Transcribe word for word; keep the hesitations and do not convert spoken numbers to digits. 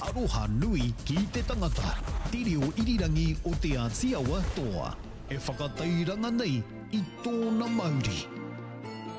Aroha nui ki te tangata. Te reo irirangi o te Aotearoa toa. E whakateiranga nei i tōna Māori.